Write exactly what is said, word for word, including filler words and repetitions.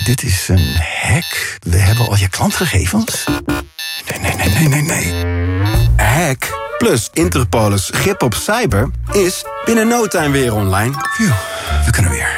dit is een hack. We hebben al je klantgegevens. Nee, nee, nee, nee, nee, nee. Hack plus Interpolis grip op cyber is binnen no time weer online. Phew, we kunnen weer.